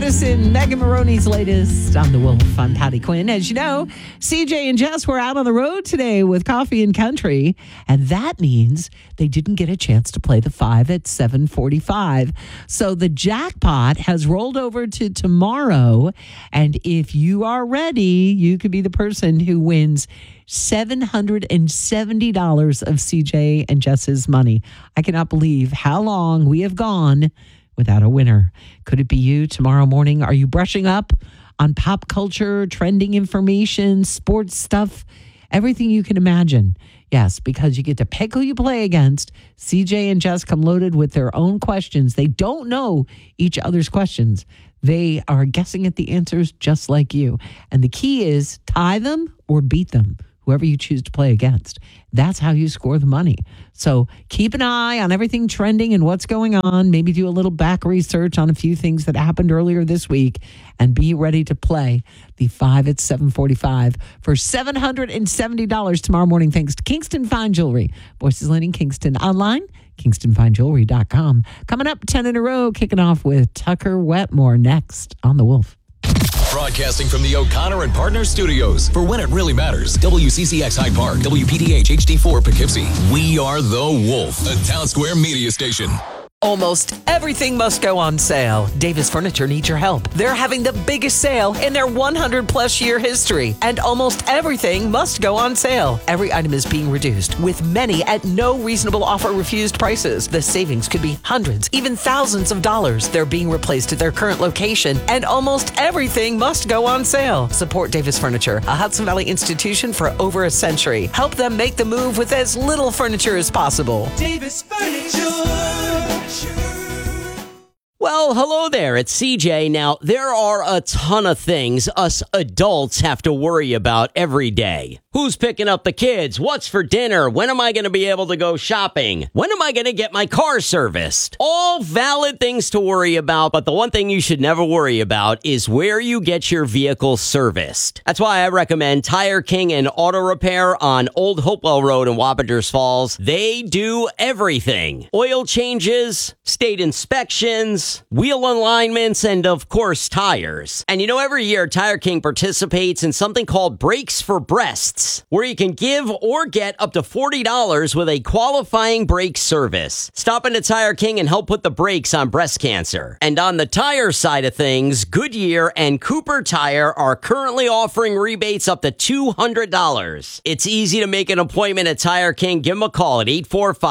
Madison, Megan Maroney's latest on The Wolf. I'm Patty Quinn. As you know, CJ and Jess were out on the road today with Coffee and Country, and that means they didn't get a chance to play the 5 at 7:45. So the jackpot has rolled over to tomorrow, and if you are ready, you could be the person who wins $770 of CJ and Jess's money. I cannot believe how long we have gone without a winner. Could it be you tomorrow morning? Are you brushing up on pop culture, trending information, sports stuff, everything you can imagine? Yes, because you get to pick who you play against. CJ and Jess come loaded with their own questions. They don't know each other's questions. They are guessing at the answers just like you. And the key is tie them or beat them, whoever you choose to play against. That's how you score the money. So keep an eye on everything trending and what's going on. Maybe do a little back research on a few things that happened earlier this week and be ready to play the 5 at 7:45 for $770 tomorrow morning, thanks to Kingston Fine Jewelry. Voices Lane in Kingston. Online, KingstonFineJewelry.com. Coming up 10 in a row, kicking off with Tucker Wetmore next on The Wolf. Broadcasting from the O'Connor and Partners Studios for When It Really Matters. WCCX Hyde Park, WPDH HD4 Poughkeepsie. We are The Wolf, a Town Square media station. Almost everything must go on sale. Davis Furniture needs your help. They're having the biggest sale in their 100-plus year history, and almost everything must go on sale. Every item is being reduced, with many at no reasonable offer refused prices. The savings could be hundreds, even thousands of dollars. They're being replaced at their current location, and almost everything must go on sale. Support Davis Furniture, a Hudson Valley institution for over a century. Help them make the move with as little furniture as possible. Davis Furniture. Well, hello there. It's CJ. Now, there are a ton of things us adults have to worry about every day. Who's picking up the kids? What's for dinner? When am I going to be able to go shopping? When am I going to get my car serviced? All valid things to worry about, but the one thing you should never worry about is where you get your vehicle serviced. That's why I recommend Tire King and Auto Repair on Old Hopewell Road in Wapenters Falls. They do everything. Oil changes, state inspections, wheel alignments, and of course, tires. And you know, every year, Tire King participates in something called Brakes for Breasts, where you can give or get up to $40 with a qualifying brake service. Stop into Tire King and help put the brakes on breast cancer. And on the tire side of things, Goodyear and Cooper Tire are currently offering rebates up to $200. It's easy to make an appointment at Tire King. Give them a call at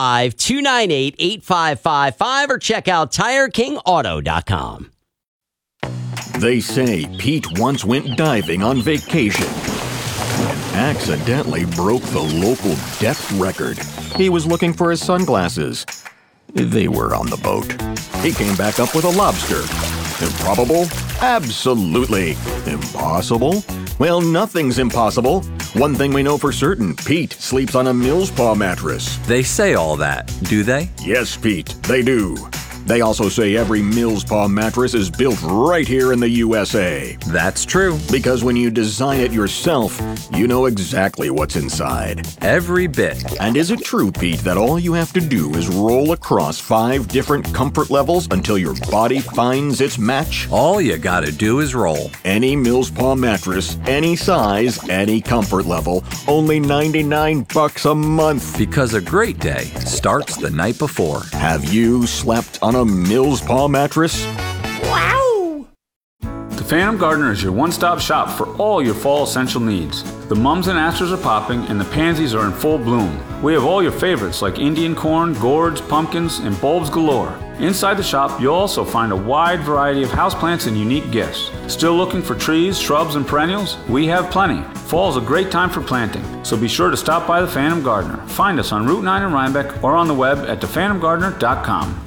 845-298-8555 or check out TireKingAuto.com. They say Pete once went diving on vacation and accidentally broke the local depth record. He was looking for his sunglasses. They were on the boat. He came back up with a lobster. Improbable? Absolutely. Impossible? Well, nothing's impossible. One thing we know for certain, Pete sleeps on a Millspaw mattress. They say all that, do they? Yes, Pete, they do. They also say every Millspaw mattress is built right here in the USA. That's true. Because when you design it yourself, you know exactly what's inside. Every bit. And is it true, Pete, that all you have to do is roll across 5 different comfort levels until your body finds its match? All you gotta do is roll. Any Millspaw mattress, any size, any comfort level, only $99 a month. Because a great day starts the night before. Have you slept on a Millspaw mattress? Wow! The Phantom Gardener is your one-stop shop for all your fall essential needs. The mums and asters are popping and the pansies are in full bloom. We have all your favorites like Indian corn, gourds, pumpkins, and bulbs galore. Inside the shop, you'll also find a wide variety of houseplants and unique gifts. Still looking for trees, shrubs, and perennials? We have plenty. Fall is a great time for planting, so be sure to stop by the Phantom Gardener. Find us on Route 9 in Rhinebeck or on the web at thephantomgardener.com.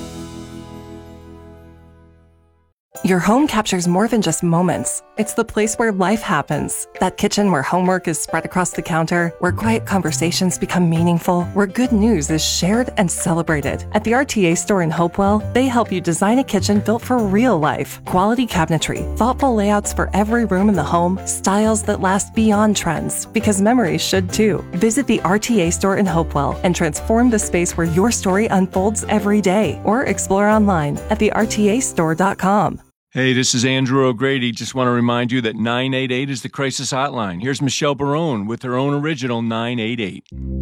Your home captures more than just moments. It's the place where life happens. That kitchen where homework is spread across the counter, where quiet conversations become meaningful, where good news is shared and celebrated. At the RTA store in Hopewell, they help you design a kitchen built for real life. Quality cabinetry, thoughtful layouts for every room in the home, styles that last beyond trends, because memories should too. Visit the RTA store in Hopewell and transform the space where your story unfolds every day, or explore online at thertastore.com. Hey, this is Andrew O'Grady. Just want to remind you that 988 is the crisis hotline. Here's Michelle Barone with her own original 988.